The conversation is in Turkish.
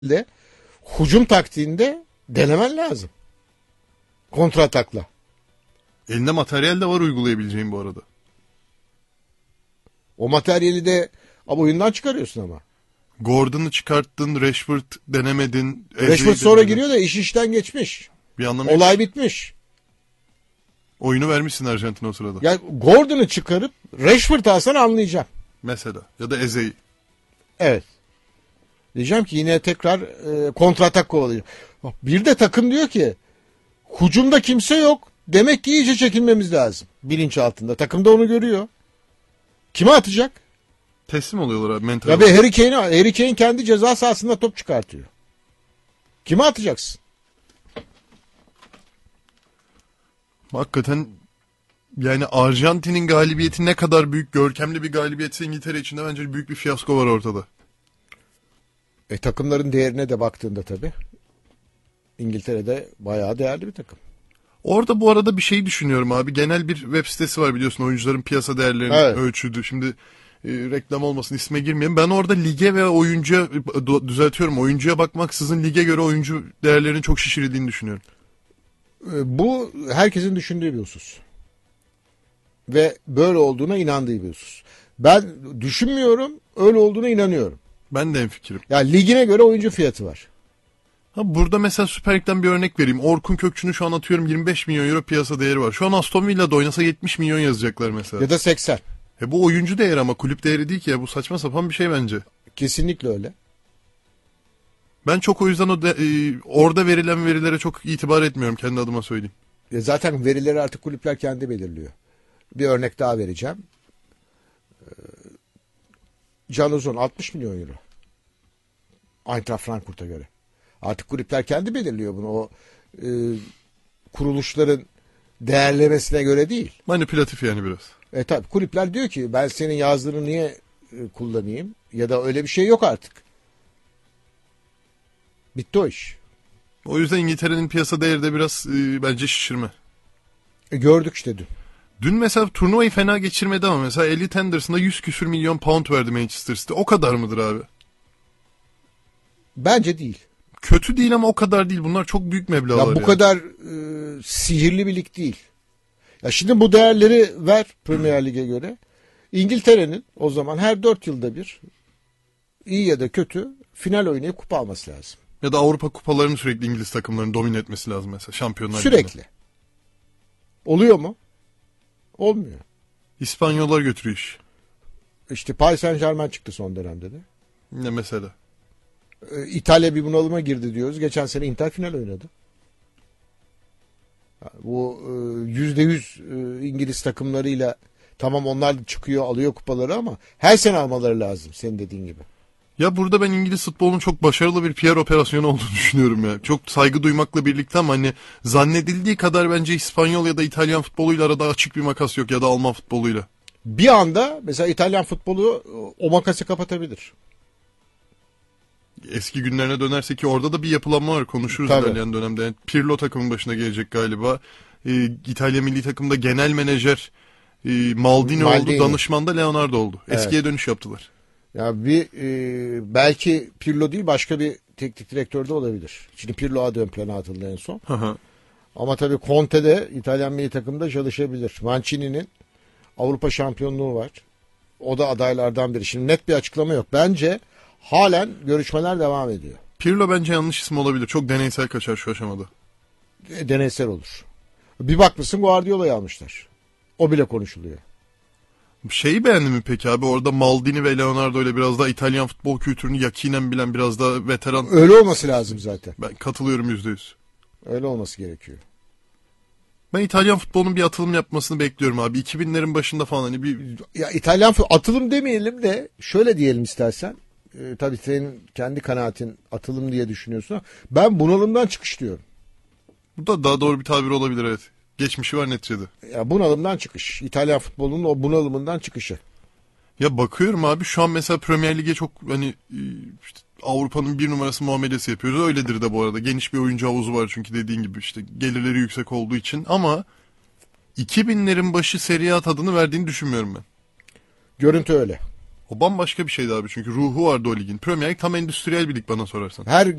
de hücum taktiğinde denemen lazım. Kontra atakla. Elinde materyal de var uygulayabileceğin bu arada. O materyali de oyundan çıkarıyorsun ama. Gordon'u çıkarttın, Rashford denemedin. Rashford sonra giriyor da iş işten geçmiş. Bir anlamı Olay yok. bitmiş. Oyunu vermişsin Arjantin o sırada. Ya Gordon'u çıkarıp Rashford alsan anlayacağım. Mesela. Ya da Eze'yi. Evet. Diyeceğim ki yine tekrar kontra atak kovalayacağım. Bir de takım diyor ki hücumda kimse yok. Demek ki iyice çekilmemiz lazım. Bilinç altında. Takım da onu görüyor. Kime atacak? Teslim oluyorlar abi mental Ya olarak. bir Harry Kane kendi ceza sahasında top çıkartıyor. Kime atacaksın? Hakikaten yani Arjantin'in galibiyeti ne kadar büyük, görkemli bir galibiyetse İngiltere için de bence büyük bir fiyasko var ortada. Takımların değerine de baktığında tabii. İngiltere'de bayağı değerli bir takım. Orada bu arada bir şey düşünüyorum abi. Genel bir web sitesi var biliyorsun. Oyuncuların piyasa değerlerini ölçüdü. Şimdi reklam olmasın isme girmeyeyim. Ben orada lige ve oyuncuya düzeltiyorum. Oyuncuya bakmaksızın lige göre oyuncu değerlerinin çok şişirildiğini düşünüyorum. Bu herkesin düşündüğü bir husus. Ve böyle olduğuna inandığı bir husus. Ben düşünmüyorum, öyle olduğuna inanıyorum. Ben de hemfikirim. Ya ligine göre oyuncu fiyatı var. Ha, burada mesela Süper Lig'den bir örnek vereyim. Orkun Kökçü'nün şu an atıyorum 25 milyon euro piyasa değeri var. Şu an Aston Villa'da oynasa 70 milyon yazacaklar mesela. Ya da 80. Bu oyuncu değeri ama kulüp değeri değil ki ya. Bu saçma sapan bir şey bence. Kesinlikle öyle. Ben çok o yüzden orada verilen verilere çok itibar etmiyorum, kendi adıma söyleyeyim. Zaten verileri artık kulüpler kendi belirliyor. Bir örnek daha vereceğim. Can Uzun 60 milyon euro. Eintracht Frankfurt'a göre. Artık kulüpler kendi belirliyor bunu. O kuruluşların değerlemesine göre değil. Manipülatif yani biraz. Tabii kulüpler diyor ki ben senin yazdığını niye kullanayım? Ya da öyle bir şey yok artık. Bitti o iş. O yüzden İngiltere'nin piyasa değeri de biraz bence şişirme. Gördük işte dün. Dün mesela turnuvayı fena geçirmedi ama mesela Elliot Henderson'a 100 küsür milyon pound verdi Manchester City. O kadar mıdır abi? Bence değil. Kötü değil ama o kadar değil. Bunlar çok büyük meblağlar. Ya bu kadar sihirli bir lig değil. Ya şimdi bu değerleri ver Premier Lig'e göre. İngiltere'nin o zaman her 4 yılda bir iyi ya da kötü final oynayıp kupa alması lazım. Ya da Avrupa kupalarını sürekli İngiliz takımlarının domine etmesi lazım mesela. Şampiyonlar Sürekli. Ligi'nde. Oluyor mu? Olmuyor. İspanyollar götürüyor iş. İşte Paris Saint-Germain çıktı son dönemde de. Ne mesela? İtalya bir bunalıma girdi diyoruz. Geçen sene Inter final oynadı. Bu %100 İngiliz takımlarıyla tamam onlar çıkıyor alıyor kupaları ama her sene almaları lazım senin dediğin gibi. Ya burada ben İngiliz futbolunun çok başarılı bir PR operasyonu olduğunu düşünüyorum ya. Çok saygı duymakla birlikte ama hani zannedildiği kadar bence İspanyol ya da İtalyan futboluyla arada açık bir makas yok ya da Alman futboluyla. Bir anda mesela İtalyan futbolu o makası kapatabilir. Eski günlerine dönersek ki orada da bir yapılanma var, konuşuruz Tabii. ilerleyen dönemde. Yani Pirlo takımın başına gelecek galiba. İtalya milli takımda genel menajer Maldini oldu, danışman da Leonardo oldu. Eskiye dönüş yaptılar. Ya bir belki Pirlo değil başka bir teknik direktör de olabilir. Şimdi Pirlo adı ön plana atıldı en son. Ama tabii Conte de İtalyan milli takımda çalışabilir. Mancini'nin Avrupa şampiyonluğu var. O da adaylardan biri. Şimdi net bir açıklama yok. Bence halen görüşmeler devam ediyor. Pirlo bence yanlış isim olabilir. Çok deneysel kaçar şu aşamada. Deneysel olur. Bir bakmışsın Guardiola'yı almışlar. O bile konuşuluyor. Şeyi beğendin mi peki abi? Orada Maldini ve Leonardo ile biraz daha İtalyan futbol kültürünü yakinen bilen, biraz daha veteran. Öyle olması lazım zaten. Ben katılıyorum %100. Öyle olması gerekiyor. Ben İtalyan futbolunun bir atılım yapmasını bekliyorum abi. 2000'lerin başında falan hani bir... Ya İtalyan atılım demeyelim de şöyle diyelim istersen. Tabii senin kendi kanaatin atılım diye düşünüyorsun ama ben bunalımdan çıkış diyorum. Bu da daha doğru bir tabir olabilir, evet. Geçmişi var neticede. Ya bunalımdan çıkış. İtalyan futbolunun o bunalımından çıkışı. Ya bakıyorum abi şu an mesela Premier Lig'e çok hani işte Avrupa'nın bir numarası muamelesi yapıyoruz. Öyledir de bu arada. Geniş bir oyuncu havuzu var çünkü dediğin gibi işte gelirleri yüksek olduğu için. Ama 2000'lerin başı Serie A tadını verdiğini düşünmüyorum ben. Görüntü öyle. O bambaşka bir şeydi abi çünkü ruhu vardı o ligin. Premier Lig tam endüstriyel bir lig bana sorarsan. Her